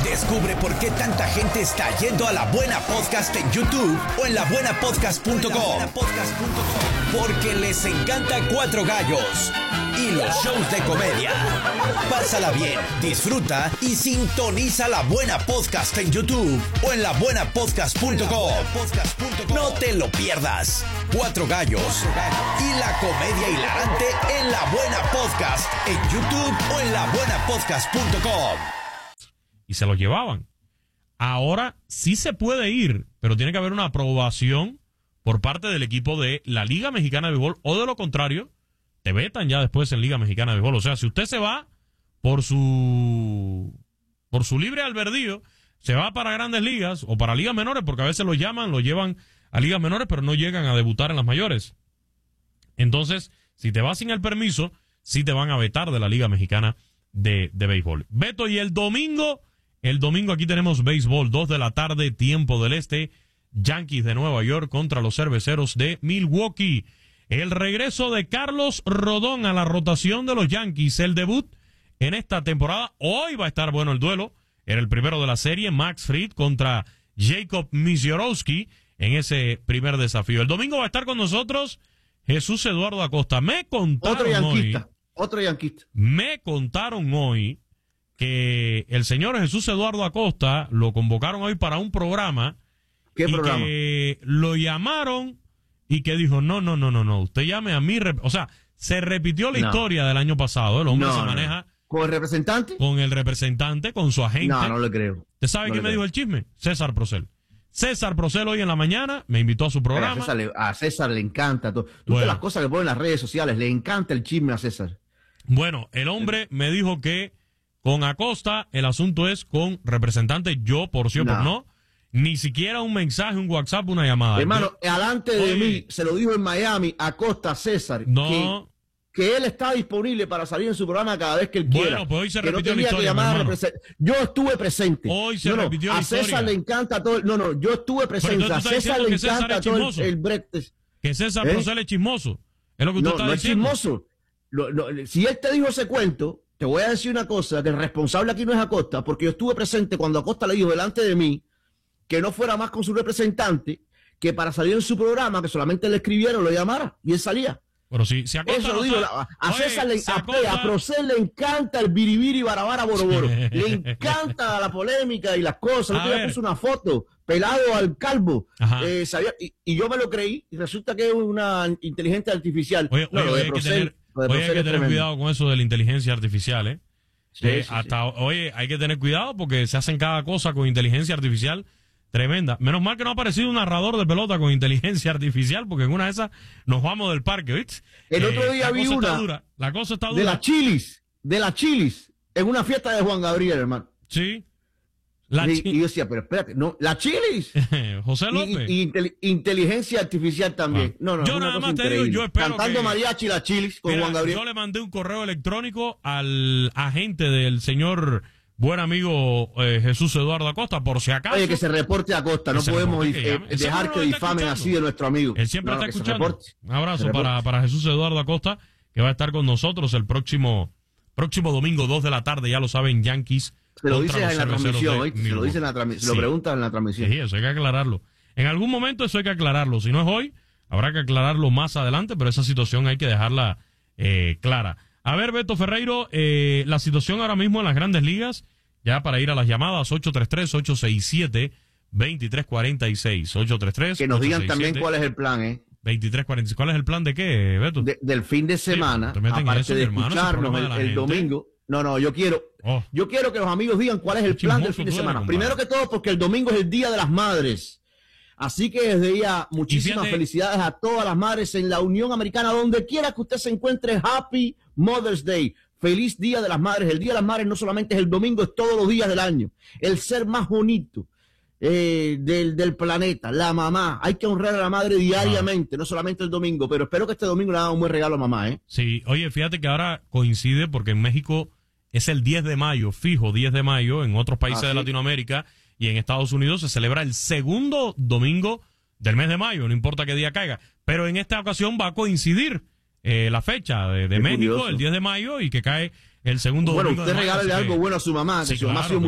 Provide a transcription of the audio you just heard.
Descubre por qué tanta gente está yendo a La Buena Podcast en YouTube o en labuenapodcast.com. Porque les encanta Cuatro Gallos y los shows de comedia. Pásala bien, disfruta y sintoniza La Buena Podcast en YouTube o en labuenapodcast.com. No te lo pierdas. Cuatro Gallos y la comedia hilarante en La Buena Podcast en YouTube o en labuenapodcast.com. Y se los llevaban. Ahora sí se puede ir, pero tiene que haber una aprobación por parte del equipo de la Liga Mexicana de Béisbol, o de lo contrario, te vetan ya después en Liga Mexicana de Béisbol. O sea, si usted se va por su libre albedrío, se va para Grandes Ligas o para ligas menores, porque a veces lo llevan a ligas menores, pero no llegan a debutar en las mayores. Entonces, si te vas sin el permiso, sí te van a vetar de la Liga Mexicana de Béisbol. Beto, y el domingo aquí tenemos béisbol, 2 de la tarde, tiempo del este, Yankees de Nueva York contra los Cerveceros de Milwaukee. El regreso de Carlos Rodón a la rotación de los Yankees, el debut en esta temporada. Hoy va a estar bueno el duelo. Era el primero de la serie, Max Fried contra Jacob Misiorowski en ese primer desafío. El domingo va a estar con nosotros Jesús Eduardo Acosta. Me contaron otro yanquista. Me contaron hoy que el señor Jesús Eduardo Acosta lo convocaron hoy para un programa. ¿Qué programa? Que lo llamaron y que dijo, no, usted llame a mí. O sea, se repitió la historia del año pasado. El hombre se maneja... ¿Con el representante? Con el representante, con su agente. No le creo. ¿Usted sabe quién me dijo el chisme? César Procel. César Procel hoy en la mañana me invitó a su programa. A César le encanta todo. Todas las cosas que ponen en las redes sociales, le encanta el chisme a César. Bueno, el hombre me dijo que con Acosta el asunto es con representante. Yo, por sí o por no, ni siquiera un mensaje, un WhatsApp, una llamada. Hermano, alante de mí, se lo dijo en Miami, Acosta César, que él está disponible para salir en su programa cada vez que él quiera. Bueno, pues hoy se que repitió no la historia, yo estuve presente. Hoy se repitió la historia. A César le encanta todo. Yo estuve presente. A César le encanta todo el brete. Que César Procel es chismoso. Es lo que usted está diciendo. No es chismoso. Si él te dijo ese cuento, te voy a decir una cosa, que el responsable aquí no es Acosta, porque yo estuve presente cuando Acosta le dijo delante de mí que no fuera más con su representante, que para salir en su programa, que solamente le escribieron, lo llamara, y él salía. Pero si Acosta eso lo digo, a César, a Procel le encanta el biribiri barabara boroboro. Le encanta la polémica y las cosas. El otro día puso una foto, pelado al calvo. Y yo me lo creí, y resulta que es una inteligencia artificial. Oye, hay que tener cuidado con eso de la inteligencia artificial, ¿eh? Oye, hay que tener cuidado porque se hacen cada cosa con inteligencia artificial tremenda. Menos mal que no ha aparecido un narrador de pelota con inteligencia artificial, porque en una de esas nos vamos del parque, ¿viste? El otro día vi una. La cosa está dura. De la Chilis, en una fiesta de Juan Gabriel, hermano. Sí. Y yo decía, pero espérate, no, la Chilis. José López. Y inteligencia artificial también. Yo nada más te digo, yo espero cantando mariachi la Chilis con Juan Gabriel. Yo le mandé un correo electrónico al agente del señor buen amigo Jesús Eduardo Acosta, por si acaso. Oye, que se reporte a Acosta, no podemos dejar que difamen así de nuestro amigo. Él siempre está escuchando. Un abrazo para Jesús Eduardo Acosta, que va a estar con nosotros el próximo domingo, 2 de la tarde, ya lo saben, Yankees. Se lo dices en la transmisión, se lo dicen en la transmisión, lo preguntan en la transmisión. Sí, eso hay que aclararlo. En algún momento eso hay que aclararlo. Si no es hoy, habrá que aclararlo más adelante, pero esa situación hay que dejarla clara. A ver, Beto Ferreiro, la situación ahora mismo en las Grandes Ligas, ya para ir a las llamadas, 833-867-2346. 833. Que nos digan también cuál es el plan, 2346. ¿Cuál es el plan de qué, Beto? Del fin de semana, aparte de escucharnos el domingo. No, yo quiero que los amigos digan cuál es el plan del fin de semana. Primero que todo, porque el domingo es el Día de las Madres. Así que desde ya, muchísimas felicidades a todas las madres en la Unión Americana, donde quiera que usted se encuentre. Happy Mother's Day. Feliz Día de las Madres. El Día de las Madres no solamente es el domingo, es todos los días del año. El ser más bonito del planeta, la mamá. Hay que honrar a la madre diariamente, no solamente el domingo, pero espero que este domingo le haga un buen regalo a mamá, Sí, oye, fíjate que ahora coincide porque en México es el 10 de mayo, fijo 10 de mayo, en otros países de Latinoamérica y en Estados Unidos se celebra el segundo domingo del mes de mayo, no importa qué día caiga, pero en esta ocasión va a coincidir la fecha de México, curioso. El 10 de mayo, y que cae el segundo domingo. Bueno, usted regálale algo bueno a su mamá, que su mamá ha sido